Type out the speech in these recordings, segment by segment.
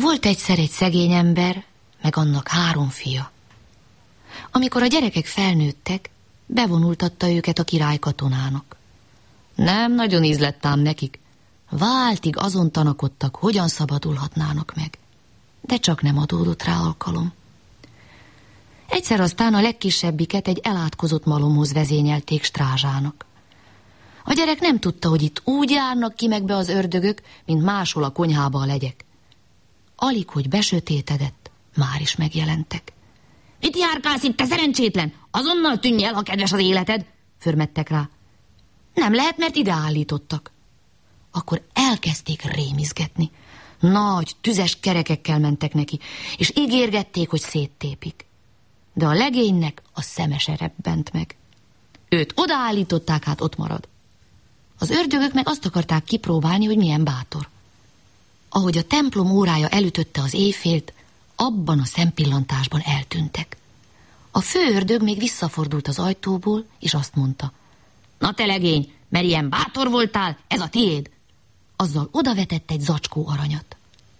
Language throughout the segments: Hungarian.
Volt egyszer egy szegény ember, meg annak 3 fia. Amikor a gyerekek felnőttek, bevonultatta őket a király katonának. Nem nagyon ízlett ám nekik. Váltig azon tanakodtak, hogyan szabadulhatnának meg. De csak nem adódott rá alkalom. Egyszer aztán a legkisebbiket egy elátkozott malomhoz vezényelték strázsának. A gyerek nem tudta, hogy itt úgy járnak ki meg be az ördögök, mint máshol a konyhába a legyek. Alig, hogy besötétedett, már is megjelentek. Mit járkálsz itt, te szerencsétlen? Azonnal tűnj el, ha kedves az életed! Förmettek rá. Nem lehet, mert ide állítottak. Akkor elkezdték rémizgetni. Nagy, tüzes kerekekkel mentek neki, és ígérgették, hogy széttépik. De a legénynek a szeme se rebbent meg. Őt odaállították, hát ott marad. Az ördögök meg azt akarták kipróbálni, hogy milyen bátor. Ahogy a templom órája elütötte az éjfélt, abban a szempillantásban eltűntek. A fő ördög még visszafordult az ajtóból, és azt mondta: Na te legény, mert ilyen bátor voltál, ez a tiéd. Azzal odavetett egy zacskó aranyat.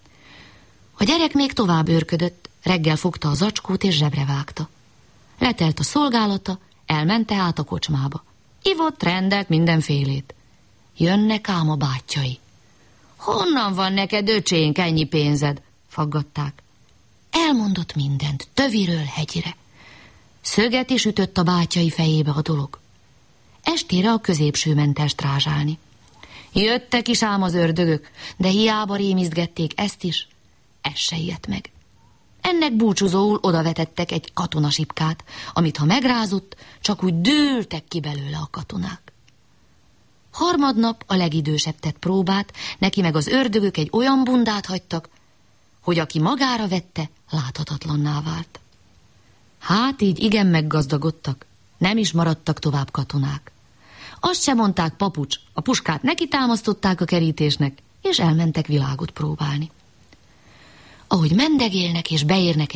A gyerek még tovább őrködött, reggel fogta a zacskót és zsebre vágta. Letelt a szolgálata, elment tehát a kocsmába. Ivott, rendelt mindenfélét. Jönnek ám a bátyjai. Honnan van neked, öcsénk, ennyi pénzed? Faggatták. Elmondott mindent, töviről hegyire. Szöget is ütött a bátyjai fejébe a dolog. Estére a középső ment el strázsálni. Jöttek is ám az ördögök, de hiába rémizgették ezt is, ez se ijedt meg. Ennek búcsúzóul odavetettek egy katonasipkát, amit ha megrázott, csak úgy dőltek ki belőle a katonák. Harmadnap a legidősebb tett próbát, neki meg az ördögök egy olyan bundát hagytak, hogy aki magára vette, láthatatlanná vált. Hát így igen meggazdagodtak, nem is maradtak tovább katonák. Azt sem mondták papucs, a puskát neki támasztották a kerítésnek, és elmentek világot próbálni. Ahogy mendegélnek és beérnek